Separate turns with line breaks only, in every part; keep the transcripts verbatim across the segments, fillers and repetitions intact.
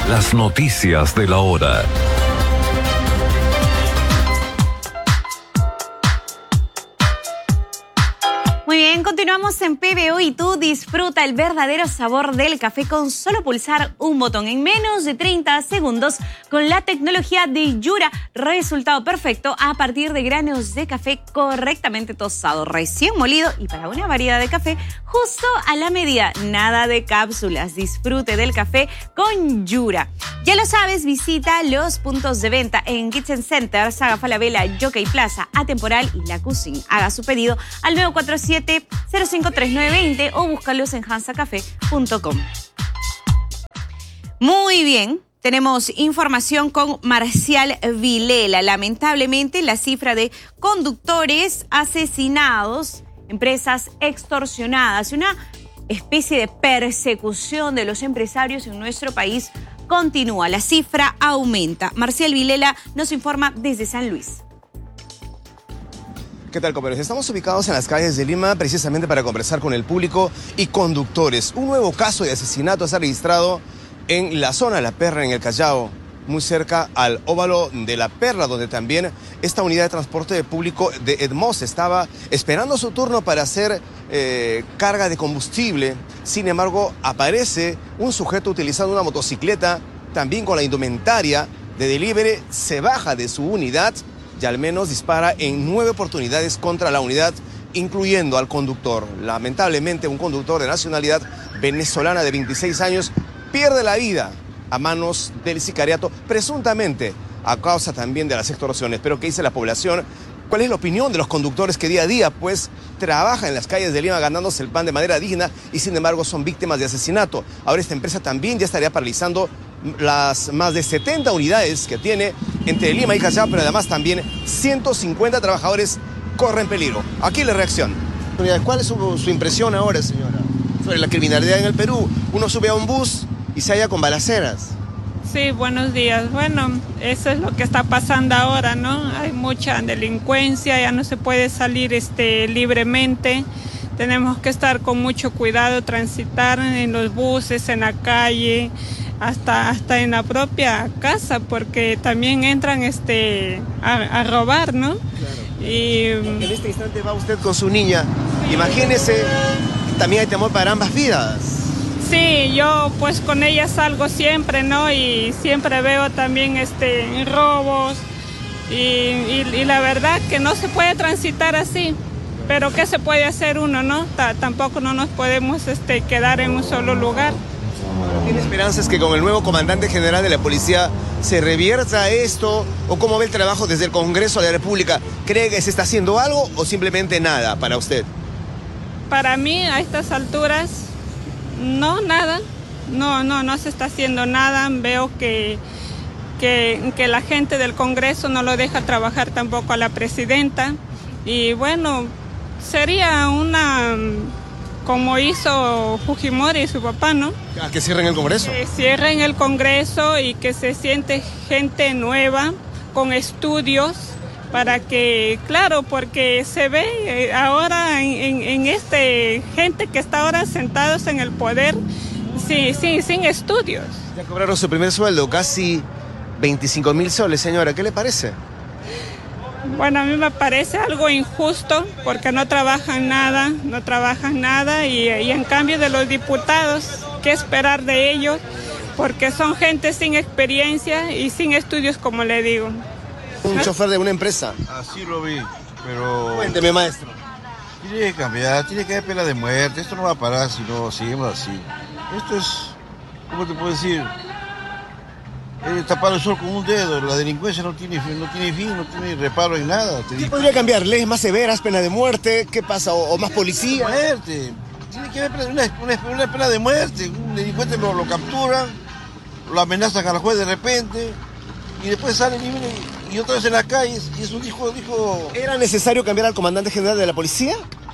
Las noticias de la hora.
Muy bien, continuamos en P B O y tú disfruta el verdadero sabor del café con solo pulsar un botón en menos de treinta segundos con la tecnología de Yura. Resultado perfecto a partir de granos de café correctamente tostados, recién molido y para una variedad de café justo a la medida. Nada de cápsulas, disfrute del café con Yura. Ya lo sabes, visita los puntos de venta en Kitchen Center, Saga Falabella, Jockey Plaza, Atemporal y La Cuisine. Haga su pedido al nueve cuatro siete, cero cinco tres nueve dos cero o búscalos en hansa café punto com. Muy bien, tenemos información con Marcial Vilela. Lamentablemente, la cifra de conductores asesinados, empresas extorsionadas, una especie de persecución de los empresarios en nuestro país continúa. La cifra aumenta. Marcial Vilela nos informa desde San Luis.
¿Qué tal, compañeros? Estamos ubicados en las calles de Lima precisamente para conversar con el público y conductores. Un nuevo caso de asesinato se ha registrado en la zona de La Perla, en el Callao, muy cerca al óvalo de La Perla, donde también esta unidad de transporte público de Edmos estaba esperando su turno para hacer eh, carga de combustible. Sin embargo, aparece un sujeto utilizando una motocicleta, también con la indumentaria de delivery, se baja de su unidad y al menos dispara en nueve oportunidades contra la unidad, incluyendo al conductor. Lamentablemente, un conductor de nacionalidad venezolana de veintiséis años pierde la vida a manos del sicariato, presuntamente a causa también de las extorsiones. Pero ¿qué dice la población? ¿Cuál es la opinión de los conductores que día a día pues trabajan en las calles de Lima ganándose el pan de manera digna y sin embargo son víctimas de asesinato? Ahora esta empresa también ya estaría paralizando las más de setenta unidades que tiene entre Lima y Callao, pero además también ciento cincuenta trabajadores corren peligro. Aquí la reacción. ¿Cuál es su, su impresión ahora, señora, sobre la criminalidad en el Perú? Uno sube a un bus y se halla con balaceras.
Sí, buenos días. Bueno, eso es lo que está pasando ahora, ¿no? Hay mucha delincuencia, ya no se puede salir este, libremente. Tenemos que estar con mucho cuidado, transitar en los buses, en la calle, hasta, hasta en la propia casa, porque también entran este, a, a robar, ¿no?
Claro.
Y,
en este instante va usted con su niña. Sí. Imagínese, también hay temor para ambas vidas.
Sí, yo pues con ella salgo siempre, ¿no? Y siempre veo también este, robos y, y, y la verdad que no se puede transitar así. Pero ¿qué se puede hacer uno, no? T- tampoco no nos podemos este, quedar en un solo lugar.
¿Tiene esperanzas que con el nuevo comandante general de la policía se revierta esto? ¿O cómo ve el trabajo desde el Congreso de la República? ¿Cree que se está haciendo algo o simplemente nada para usted?
Para mí, a estas alturas, no, nada. No, no, no se está haciendo nada. Veo que, que, que la gente del Congreso no lo deja trabajar tampoco a la presidenta. Y bueno, sería una, como hizo Fujimori y su papá, ¿no?
¿A que cierren el Congreso?
Que cierren el Congreso y que se siente gente nueva, con estudios, para que, claro, porque se ve ahora en, en, en este gente que está ahora sentados en el poder sí, sí, sin estudios.
Ya cobraron su primer sueldo, casi veinticinco mil soles, señora. ¿Qué le parece?
Bueno, a mí me parece algo injusto porque no trabajan nada, no trabajan nada y, y en cambio de los diputados, ¿qué esperar de ellos? Porque son gente sin experiencia y sin estudios, como le digo.
Un chofer de una empresa.
Así lo vi, pero...
Cuénteme, maestro.
Tiene que cambiar, tiene que haber pena de muerte. Esto no va a parar si no seguimos así. Esto es, ¿cómo te puedo decir? Eh, tapar el sol con un dedo. La delincuencia no tiene, no tiene fin, no tiene reparo en nada.
¿Qué podría cambiar? ¿Leyes más severas, pena de muerte? ¿Qué pasa? ¿O, o más policía?
Muerte. Tiene que haber una, una, una pena de muerte. Un delincuente lo, lo capturan, lo amenazan a la juez de repente y después salen y vienen y otra vez en las calles. Y eso dijo, dijo...
¿Era necesario cambiar al comandante general de la policía?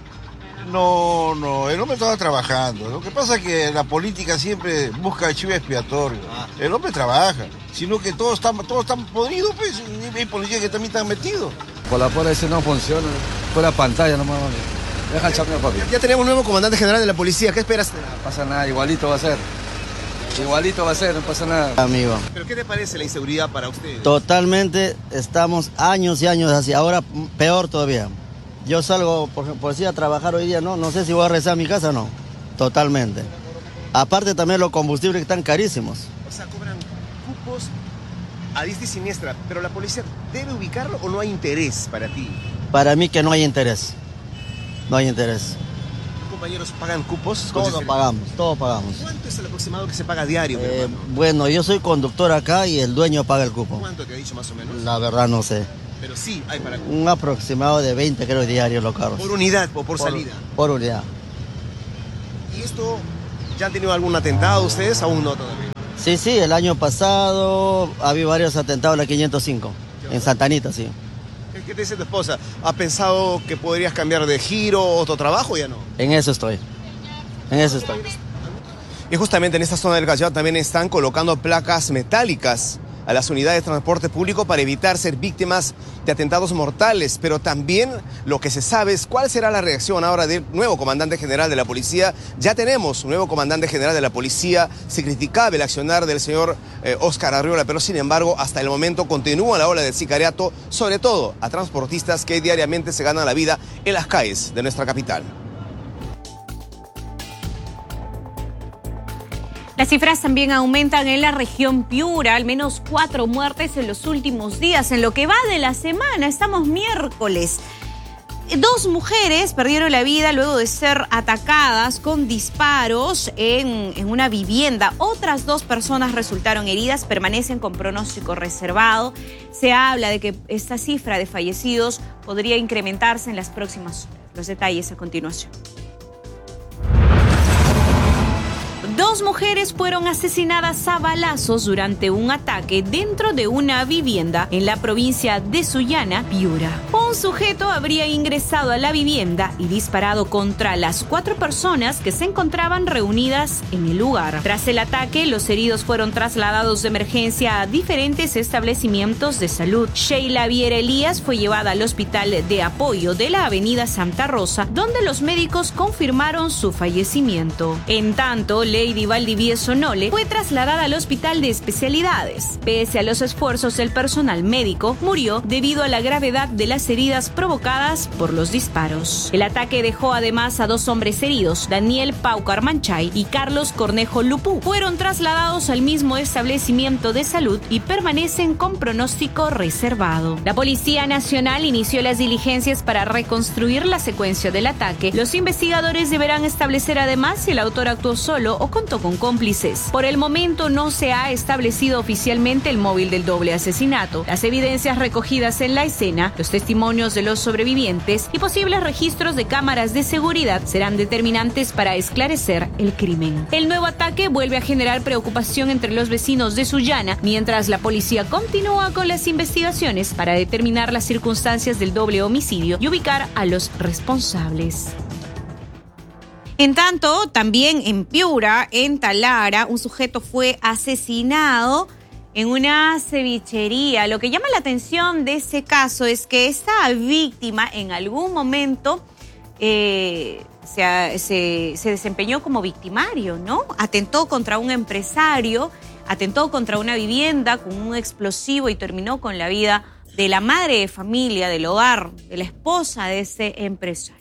No, no, el hombre estaba trabajando. Lo que pasa es que la política siempre busca el chivo expiatorio. El hombre trabaja, sino que todos están, todos están podridos, pues, y hay policías que también están metidos.
Por la pura ese no funciona, por la pantalla nomás. Deja el champion, papi.
Ya tenemos un nuevo comandante general de la policía, ¿qué esperas?
No pasa nada, igualito va a ser. Igualito va a ser, no pasa nada.
Amigo,
¿Pero qué te parece la inseguridad para ustedes?
totalmente estamos años y años así, ahora peor todavía. Yo salgo, por, por decir, a trabajar hoy día, no, no sé si voy a regresar a mi casa o no, totalmente. Aparte también los combustibles que están carísimos.
O sea, cobran cupos a diestra y siniestra, pero la policía debe ubicarlo o no hay interés para ti.
Para mí que no hay interés, no hay interés.
¿Tus compañeros pagan cupos?
Todo pagamos, todo pagamos.
¿Cuánto es el aproximado que se paga diario, mi
Eh,
hermano?
bueno, yo soy conductor acá y el dueño paga el cupo.
¿Cuánto te ha dicho más o menos?
La verdad no sé.
Pero sí, hay para cupo.
Un aproximado de veinte creo diarios los carros.
¿Por unidad o por, salida?
Por unidad.
¿Y esto, ya han tenido algún atentado ustedes? Aún no todavía.
Sí, sí, el año pasado había varios atentados en la quinientos cinco, en Santa Anita, sí.
¿Qué, qué te dice tu esposa? ¿Ha pensado que podrías cambiar de giro o otro trabajo o ya no?
En eso estoy, en eso estoy.
Y justamente en esta zona del Callao también están colocando placas metálicas a las unidades de transporte público para evitar ser víctimas de atentados mortales. Pero también lo que se sabe es cuál será la reacción ahora del nuevo comandante general de la policía. Ya tenemos un nuevo comandante general de la policía. Se criticaba el accionar del señor eh, Óscar Arriola, pero sin embargo hasta el momento continúa la ola del sicariato, sobre todo a transportistas que diariamente se ganan la vida en las calles de nuestra capital.
Las cifras también aumentan en la región Piura, al menos cuatro muertes en los últimos días. En lo que va de la semana, estamos miércoles. Dos mujeres perdieron la vida luego de ser atacadas con disparos en, en una vivienda. Otras dos personas resultaron heridas, permanecen con pronóstico reservado. Se habla de que esta cifra de fallecidos podría incrementarse en las próximas horas. Los detalles a continuación. Dos mujeres fueron asesinadas a balazos durante un ataque dentro de una vivienda en la provincia de Sullana, Piura. Un sujeto habría ingresado a la vivienda y disparado contra las cuatro personas que se encontraban reunidas en el lugar. Tras el ataque, los heridos fueron trasladados de emergencia a diferentes establecimientos de salud. Sheila Viera Elías fue llevada al hospital de apoyo de la avenida Santa Rosa, donde los médicos confirmaron su fallecimiento. En tanto, Lady Valdivieso Nole fue trasladada al hospital de especialidades. Pese a los esfuerzos del personal médico, murió debido a la gravedad de las heridas provocadas por los disparos. El ataque dejó además a dos hombres heridos, Daniel Paucar Manchay y Carlos Cornejo Lupú. Fueron trasladados al mismo establecimiento de salud y permanecen con pronóstico reservado. La Policía Nacional inició las diligencias para reconstruir la secuencia del ataque. Los investigadores deberán establecer además si el autor actuó solo o contó con cómplices. Por el momento no se ha establecido oficialmente el móvil del doble asesinato. Las evidencias recogidas en la escena, los testimonios de los sobrevivientes y posibles registros de cámaras de seguridad serán determinantes para esclarecer el crimen. El nuevo ataque vuelve a generar preocupación entre los vecinos de Sullana, mientras la policía continúa con las investigaciones para determinar las circunstancias del doble homicidio y ubicar a los responsables. En tanto, también en Piura, en Talara, un sujeto fue asesinado en una cevichería. Lo que llama la atención de ese caso es que esta víctima en algún momento eh, se, se, se desempeñó como victimario, ¿no? Atentó contra un empresario, atentó contra una vivienda con un explosivo y terminó con la vida de la madre de familia, del hogar, de la esposa de ese empresario.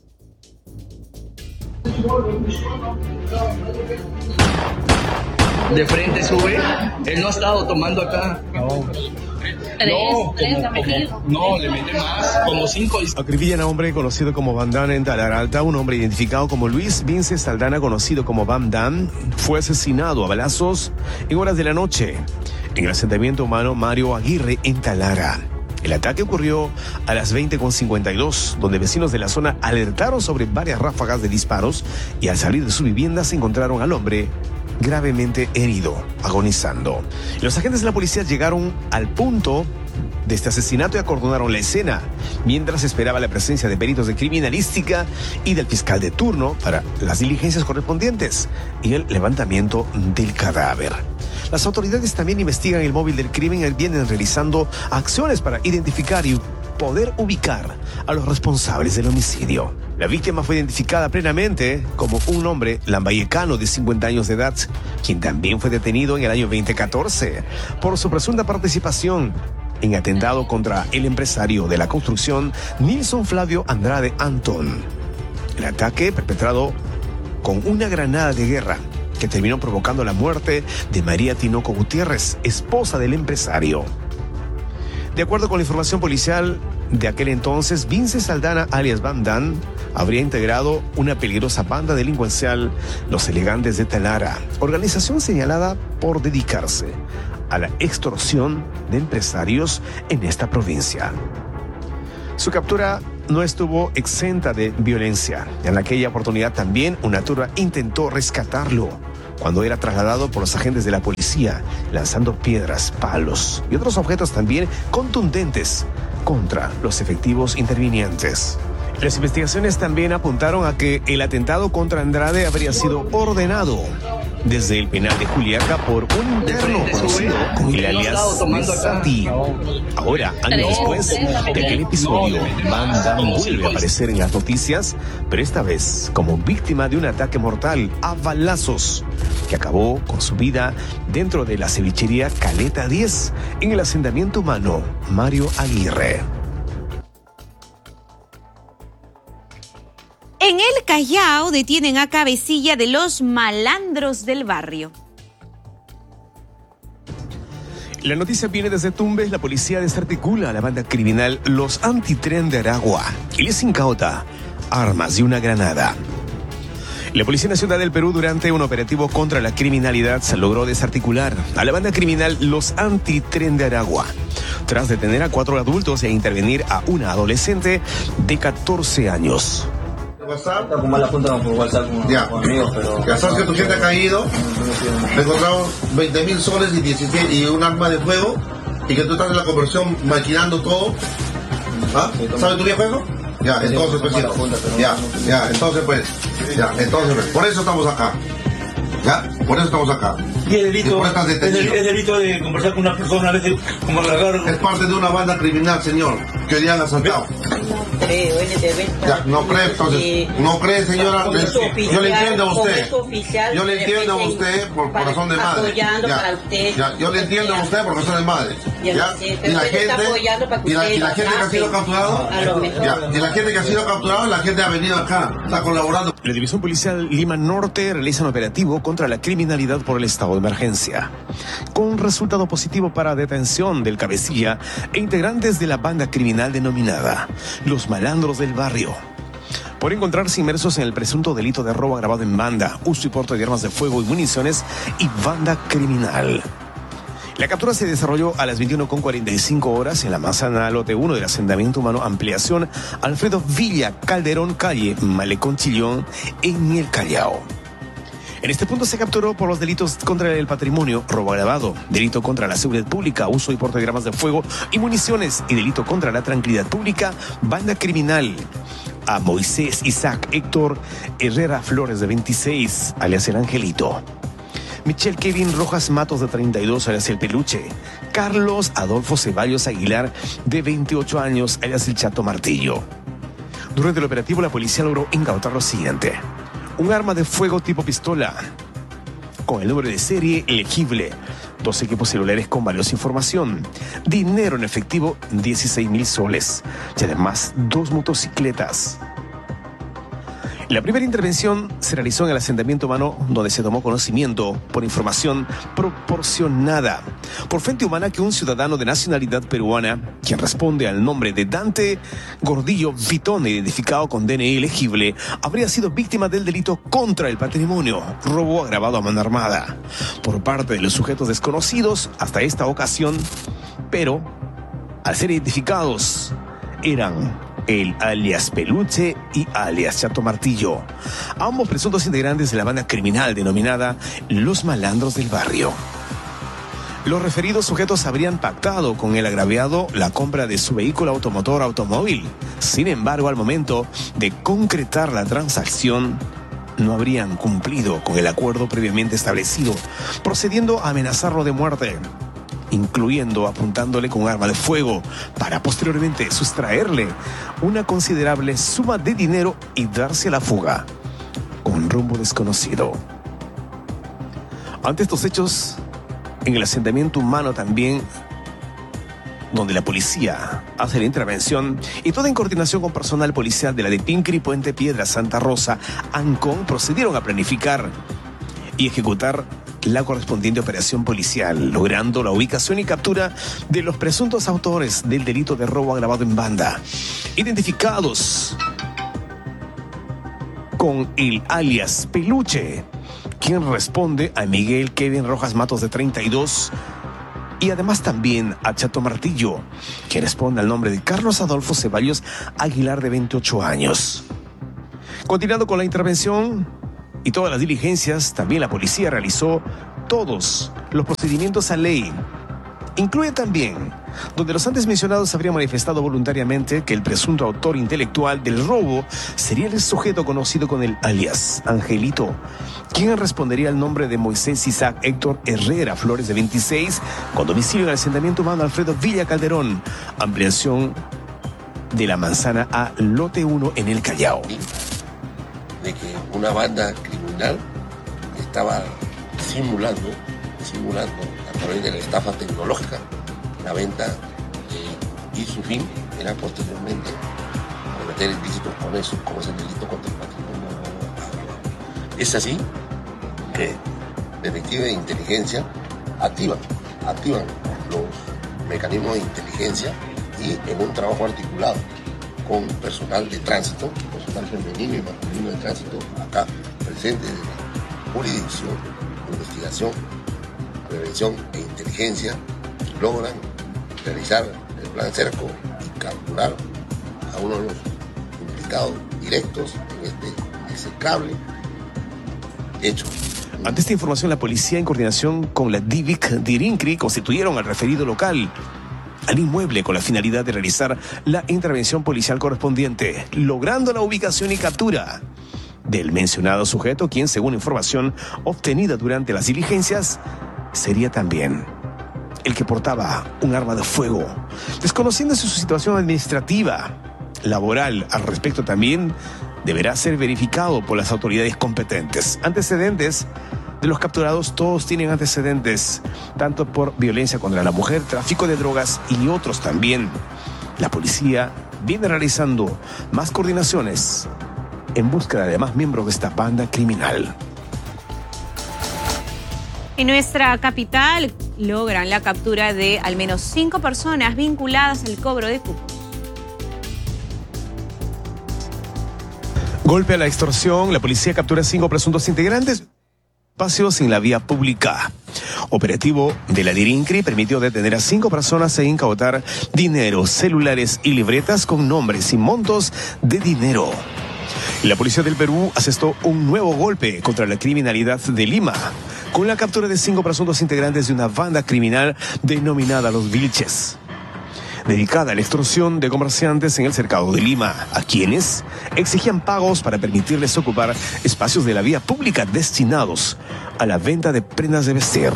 De frente sube, él no ha estado tomando acá. No,
Tres,
no,
tres,
como, como, no, le mete más, como cinco.
Acribillan a un hombre conocido como Bam Dan en Talara Alta. Un hombre identificado como Luis Vince Saldana, conocido como Bam Dan, fue asesinado a balazos en horas de la noche en el asentamiento humano Mario Aguirre en Talara. El ataque ocurrió a las veinte con cincuenta y dos, donde vecinos de la zona alertaron sobre varias ráfagas de disparos y al salir de su vivienda se encontraron al hombre gravemente herido, agonizando. Los agentes de la policía llegaron al punto de este asesinato y acordonaron la escena, mientras esperaba la presencia de peritos de criminalística y del fiscal de turno para las diligencias correspondientes y el levantamiento del cadáver. Las autoridades también investigan el móvil del crimen y vienen realizando acciones para identificar y poder ubicar a los responsables del homicidio. La víctima fue identificada plenamente como un hombre lambayecano de cincuenta años de edad, quien también fue detenido en el año veinte catorce por su presunta participación en atentado contra el empresario de la construcción Nilson Flavio Andrade Antón. El ataque perpetrado con una granada de guerra que terminó provocando la muerte de María Tinoco Gutiérrez, esposa del empresario. De acuerdo con la información policial de aquel entonces, Vince Saldana, alias Van Dan, habría integrado una peligrosa banda delincuencial, Los Elegantes de Talara, organización señalada por dedicarse a la extorsión de empresarios en esta provincia. Su captura no estuvo exenta de violencia. En aquella oportunidad también una turba intentó rescatarlo cuando era trasladado por los agentes de la policía, lanzando piedras, palos y otros objetos también contundentes contra los efectivos intervinientes. Las investigaciones también apuntaron a que el atentado contra Andrade habría sido ordenado desde el penal de Juliaca por un interno conocido con el alias Sati. Ahora, años después de aquel episodio, Van Dan vuelve a aparecer en las noticias, pero esta vez como víctima de un ataque mortal a balazos que acabó con su vida dentro de la cevichería Caleta diez en el asentamiento humano Mario Aguirre.
En el Callao detienen a cabecilla de los malandros del barrio.
La noticia viene desde Tumbes. La policía desarticula a la banda criminal Los Antitren de Aragua y les incauta armas y una granada. La Policía Nacional del Perú, durante un operativo contra la criminalidad, se logró desarticular a la banda criminal Los Antitren de Aragua, tras detener a cuatro adultos e intervenir a una adolescente de catorce años.
WhatsApp, como la punta por WhatsApp con, ya. con amigos, pero...
Ya sabes que tu gente ha caído, me encontraron veinte mil soles y, diecisiete, y un arma de fuego, y que tú estás en la conversión maquinando todo. ¿Ah? ¿Sabes tu viejo eso? Ya, entonces pues, ya, ya, entonces pues, ya, entonces pues, por eso estamos acá. ¿Ya? Por eso estamos acá.
Y el delito, es el, el delito de conversar con una persona, a veces como agarrar...
Es parte de una banda criminal, señor, que hoy han asaltado. Ya, no cree, entonces, no cree, señora, yo le entiendo a usted, yo le entiendo a usted por corazón de madre, ya, ya, yo le entiendo a usted por corazón de madre, ya, y la gente, y la, y la gente que ha sido capturado, ya, y la gente que ha sido capturado, la gente ha venido acá, está colaborando.
La División Policial Lima Norte realiza un operativo contra la criminalidad por el estado de emergencia, con resultado positivo para detención del cabecilla e integrantes de la banda criminal denominada Los Malandros del Barrio, por encontrarse inmersos en el presunto delito de robo agravado en banda, uso y porte de armas de fuego y municiones y banda criminal. La captura se desarrolló a las veintiuna con cuarenta y cinco horas en la manzana lote uno del asentamiento humano Ampliación Alfredo Villa Calderón, calle Malecón Chillón, en el Callao. En este punto se capturó por los delitos contra el patrimonio, robo agravado, delito contra la seguridad pública, uso y porte de armas de fuego y municiones y delito contra la tranquilidad pública, banda criminal, a Moisés Isaac Héctor Herrera Flores, de veintiséis, alias El Angelito. Michelle Kevin Rojas Matos, de treinta y dos, alias El Peluche. Carlos Adolfo Ceballos Aguilar, de veintiocho años, alias El Chato Martillo. Durante el operativo, la policía logró incautar lo siguiente: un arma de fuego tipo pistola con el número de serie elegible, dos equipos celulares con valiosa información, dinero en efectivo dieciséis mil soles y además dos motocicletas. La primera intervención se realizó en el asentamiento humano, donde se tomó conocimiento por información proporcionada por Fuente Humana que un ciudadano de nacionalidad peruana, quien responde al nombre de Dante Gordillo Vitone, identificado con D N I elegible, habría sido víctima del delito contra el patrimonio, robo agravado a mano armada, por parte de los sujetos desconocidos hasta esta ocasión, pero al ser identificados eran el alias Peluche y alias Chato Martillo, ambos presuntos integrantes de la banda criminal denominada Los Malandros del Barrio. Los referidos sujetos habrían pactado con el agraviado la compra de su vehículo automotor automóvil. Sin embargo, al momento de concretar la transacción, no habrían cumplido con el acuerdo previamente establecido, procediendo a amenazarlo de muerte. incluyendo apuntándole con arma de fuego para posteriormente sustraerle una considerable suma de dinero y darse a la fuga con rumbo desconocido. Ante estos hechos, en el asentamiento humano también, donde la policía hace la intervención y todo en coordinación con personal policial de la de Pincri, Puente Piedra, Santa Rosa, Ancón, procedieron a planificar y ejecutar la correspondiente operación policial, logrando la ubicación y captura de los presuntos autores del delito de robo agravado en banda, identificados con el alias Peluche, quien responde a Miguel Kevin Rojas Matos, de treinta y dos, y además también a Chato Martillo, quien responde al nombre de Carlos Adolfo Ceballos Aguilar, de veintiocho años. Continuando con la intervención y todas las diligencias, también la policía realizó todos los procedimientos a ley. Incluye también donde los antes mencionados habrían manifestado voluntariamente que el presunto autor intelectual del robo sería el sujeto conocido con el alias Angelito, quien respondería al nombre de Moisés Isaac Héctor Herrera Flores, de veintiséis, con domicilio en el asentamiento humano Alfredo Villa Calderón, ampliación de la Manzana a Lote uno en el Callao.
De que una banda criminal estaba simulando, simulando a través de la estafa tecnológica la venta, eh, y su fin era posteriormente cometer ilícitos con eso, como es el delito contra el patrimonio agravado. Es así que detectives de inteligencia activan, activan los mecanismos de inteligencia y en un trabajo articulado con personal de tránsito, personal femenino y masculino de tránsito, acá presente de la jurisdicción, investigación, prevención e inteligencia, logran realizar el plan Cerco y capturar a uno de los implicados directos en este execrable hecho.
Ante esta información, la policía, en coordinación con la D I V I C de Irincri, constituyeron al referido local al inmueble con la finalidad de realizar la intervención policial correspondiente, logrando la ubicación y captura del mencionado sujeto, quien, según información obtenida durante las diligencias, sería también el que portaba un arma de fuego. Desconociéndose su situación administrativa, laboral, al respecto también deberá ser verificado por las autoridades competentes. Antecedentes de los capturados, todos tienen antecedentes, tanto por violencia contra la mujer, tráfico de drogas y otros también. La policía viene realizando más coordinaciones en búsqueda de más miembros de esta banda criminal.
En nuestra capital logran la captura de al menos cinco personas vinculadas al cobro de cupos.
Golpe a la extorsión, la policía captura cinco presuntos integrantes de espacios en la vía pública. Operativo de la Dirincri permitió detener a cinco personas e incautar dinero, celulares y libretas con nombres y montos de dinero. La policía del Perú asestó un nuevo golpe contra la criminalidad de Lima, con la captura de cinco presuntos integrantes de una banda criminal denominada Los Vilches, dedicada a la extorsión de comerciantes en el cercado de Lima, a quienes exigían pagos para permitirles ocupar espacios de la vía pública destinados a la venta de prendas de vestir.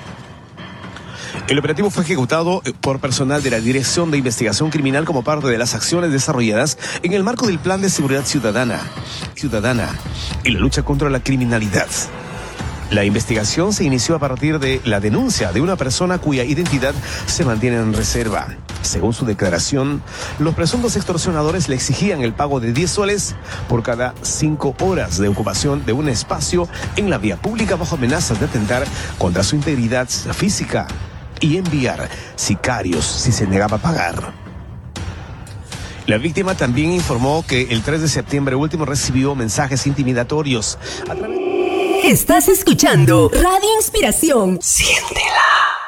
El operativo fue ejecutado por personal de la Dirección de Investigación Criminal como parte de las acciones desarrolladas en el marco del Plan de Seguridad Ciudadana, Ciudadana y la lucha contra la criminalidad. La investigación se inició a partir de la denuncia de una persona cuya identidad se mantiene en reserva. Según su declaración, los presuntos extorsionadores le exigían el pago de diez soles por cada cinco horas de ocupación de un espacio en la vía pública bajo amenazas de atentar contra su integridad física y enviar sicarios si se negaba a pagar. La víctima también informó que el tres de septiembre último recibió mensajes intimidatorios a través...
Estás escuchando Radio Inspiración. Siéntela.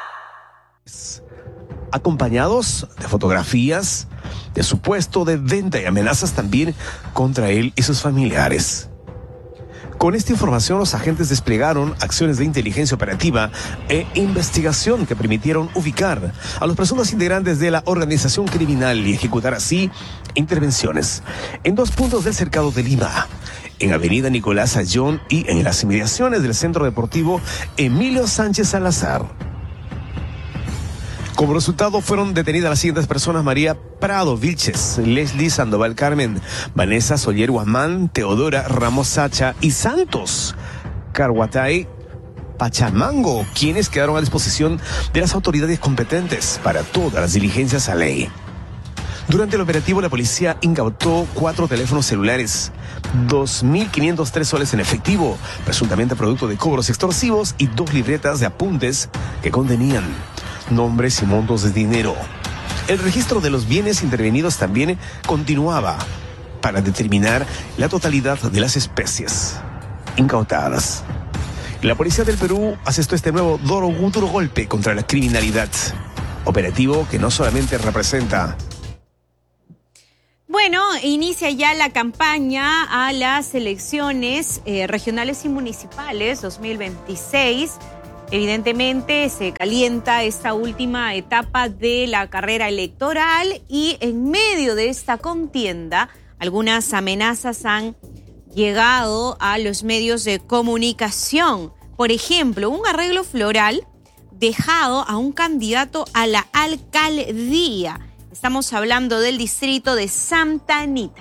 Acompañados de fotografías de su puesto de venta y amenazas también contra él y sus familiares. Con esta información, los agentes desplegaron acciones de inteligencia operativa e investigación que permitieron ubicar a los presuntos integrantes de la organización criminal y ejecutar así intervenciones en dos puntos del cercado de Lima, en Avenida Nicolás Ayllón y en las inmediaciones del Centro Deportivo Emilio Sánchez Salazar. Como resultado, fueron detenidas las siguientes personas: María Prado Vilches, Leslie Sandoval Carmen, Vanessa Soller Guamán, Teodora Ramos Sacha y Santos Carguatay Pachamango, quienes quedaron a disposición de las autoridades competentes para todas las diligencias a ley. Durante el operativo, la policía incautó cuatro teléfonos celulares, dos mil quinientos tres soles en efectivo, presuntamente producto de cobros extorsivos, y dos libretas de apuntes que contenían nombres y montos de dinero. El registro de los bienes intervenidos también continuaba para determinar la totalidad de las especies incautadas. La policía del Perú asestó este nuevo duro, duro golpe contra la criminalidad. Operativo que no solamente representa...
Bueno, inicia ya la campaña a las elecciones eh, regionales y municipales dos mil veintiséis. Evidentemente se calienta esta última etapa de la carrera electoral y en medio de esta contienda algunas amenazas han llegado a los medios de comunicación. Por ejemplo, un arreglo floral dejado a un candidato a la alcaldía. Estamos hablando del distrito de Santa Anita.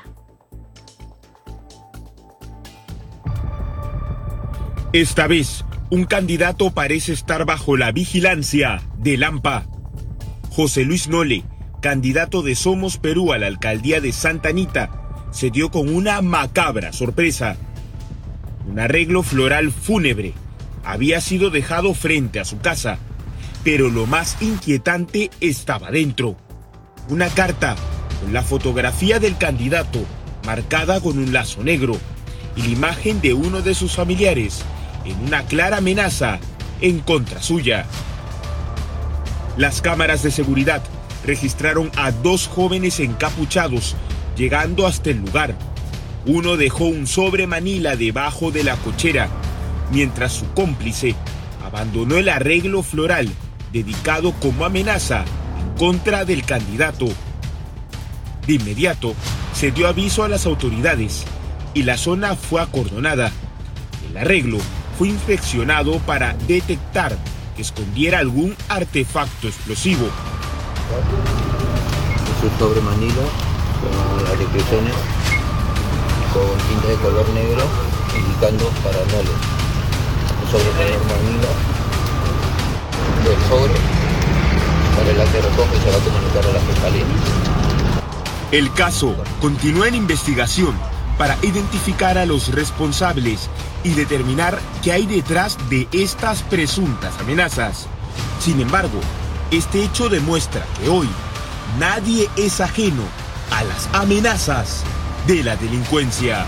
Esta vez, un candidato parece estar bajo la vigilancia del AMPA. José Luis Nole, candidato de Somos Perú a la alcaldía de Santa Anita, se dio con una macabra sorpresa. Un arreglo floral fúnebre había sido dejado frente a su casa, pero lo más inquietante estaba dentro. Una carta con la fotografía del candidato marcada con un lazo negro y la imagen de uno de sus familiares en una clara amenaza en contra suya. Las cámaras de seguridad registraron a dos jóvenes encapuchados llegando hasta el lugar. Uno dejó un sobre manila debajo de la cochera, mientras su cómplice abandonó el arreglo floral dedicado como amenaza en contra del candidato. De inmediato se dio aviso a las autoridades y la zona fue acordonada. El arreglo fue inspeccionado para detectar que escondiera algún artefacto explosivo.
Es un sobre manila con las descripciones con tinta de color negro indicando para Nole. Un sobre color manila del sobre para el acto de recoge se va a comunicar a la fiscalía.
El caso continúa en investigación para identificar a los responsables y determinar qué hay detrás de estas presuntas amenazas. Sin embargo, este hecho demuestra que hoy nadie es ajeno a las amenazas de la delincuencia.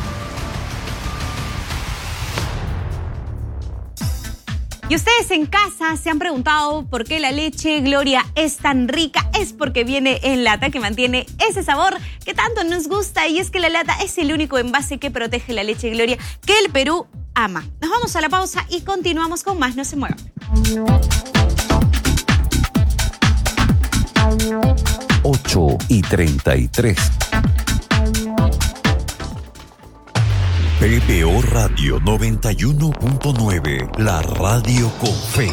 Y ustedes en casa se han preguntado por qué la leche Gloria es tan rica. Es porque viene en lata, que mantiene ese sabor que tanto nos gusta. Y es que la lata es el único envase que protege la leche Gloria que el Perú ama. Nos vamos a la pausa y continuamos con más. No se muevan.
ocho y treinta y tres. P B O Radio noventa y uno punto nueve, la radio con fe.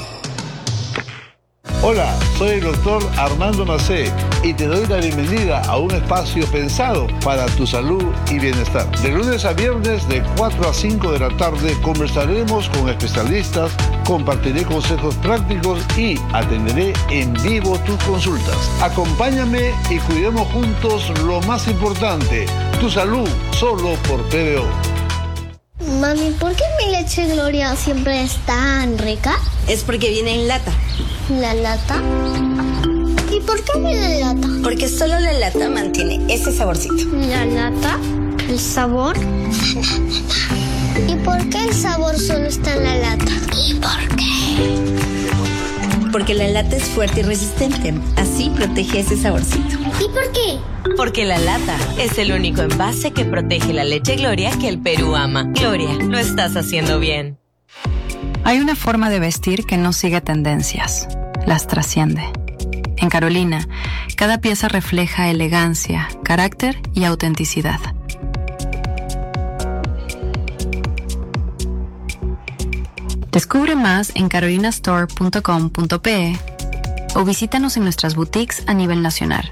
Hola, soy el doctor Armando Macé y te doy la bienvenida a un espacio pensado para tu salud y bienestar. De lunes a viernes de cuatro a cinco de la tarde conversaremos con especialistas, compartiré consejos prácticos y atenderé en vivo tus consultas. Acompáñame y cuidemos juntos lo más importante, tu salud, solo por P B O.
Mami, ¿por qué mi leche Gloria siempre es tan rica?
Es porque viene en lata.
¿La lata? ¿Y por qué viene en lata?
Porque solo la lata mantiene ese saborcito.
¿La lata? ¿El sabor? ¿Y por qué el sabor solo está en la lata? ¿Y por qué?
Porque la lata es fuerte y resistente. Así protege ese saborcito.
¿Y por qué?
Porque la lata es el único envase que protege la leche Gloria que el Perú ama. Gloria, lo estás haciendo bien.
Hay una forma de vestir que no sigue tendencias, las trasciende. En Carolina, cada pieza refleja elegancia, carácter y autenticidad. Descubre más en carolinastore punto com punto pe o visítanos en nuestras boutiques a nivel nacional.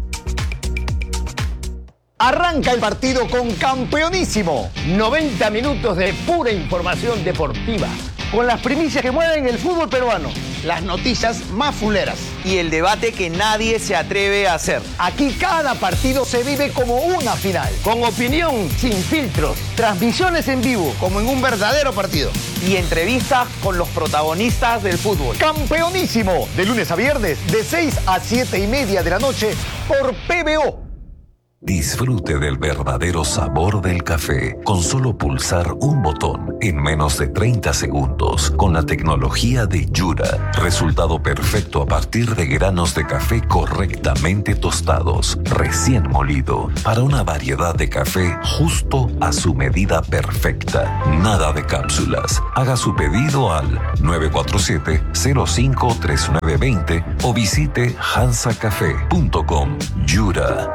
Arranca el partido con Campeonísimo. noventa minutos de pura información deportiva, con las primicias que mueven el fútbol peruano, las noticias más fuleras
y el debate que nadie se atreve a hacer.
Aquí cada partido se vive como una final, con opinión sin filtros, transmisiones en vivo como en un verdadero partido
y entrevistas con los protagonistas del fútbol.
Campeonísimo, de lunes a viernes, de seis a siete y media de la noche por P B O.
Disfrute del verdadero sabor del café con solo pulsar un botón en menos de treinta segundos con la tecnología de Yura. Resultado perfecto a partir de granos de café correctamente tostados, recién molido, para una variedad de café justo a su medida perfecta. Nada de cápsulas. Haga su pedido al nueve cuatro siete, cero cinco tres nueve dos cero o visite hansa café punto com. Yura.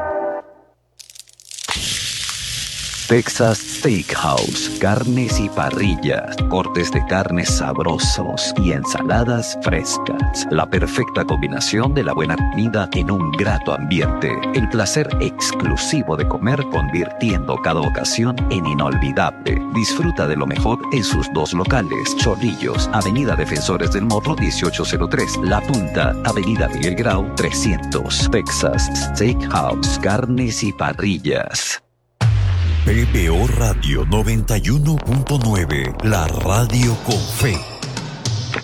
Texas Steakhouse, carnes y parrillas, cortes de carnes sabrosos y ensaladas frescas. La perfecta combinación de la buena comida en un grato ambiente. El placer exclusivo de comer convirtiendo cada ocasión en inolvidable. Disfruta de lo mejor en sus dos locales. Chorrillos, Avenida Defensores del Morro dieciocho cero tres. La Punta, Avenida Miguel Grau trescientos. Texas Steakhouse, carnes y parrillas.
P B O Radio noventa y uno punto nueve, la radio con fe.